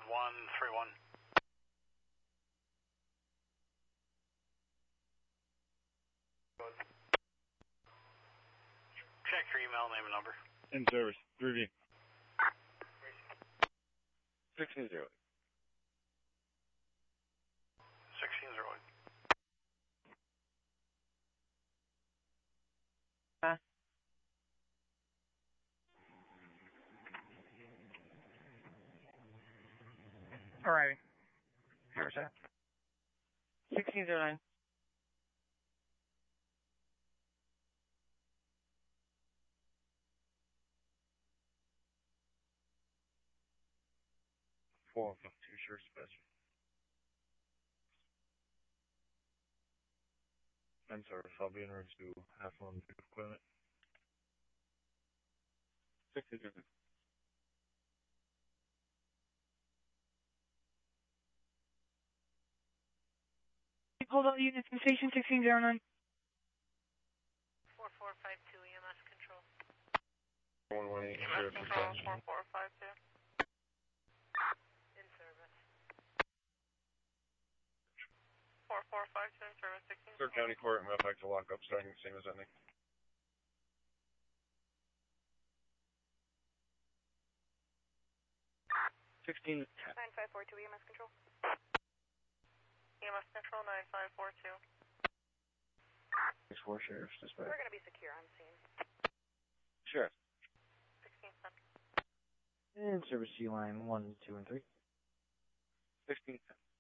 131. Check your email, name and number. In service, 3V. 1608. 1608. Arriving. Here's that. 1609. Four, two shirts, special. In service, I'll be in room to have fun with equipment. 1609. Hold on, units in station 1609. 4452 EMS control. 118, EMS control 4452. In service. 4452 in service 16. Third County Court, I'm back to lock up, starting the same as ending. $16.10. 9542 EMS control. EMS control 9542. 4 sheriffs dispatch. We're going to be secure on scene. Sheriff. 1610. In service G line 1, 2, and 3. 1610.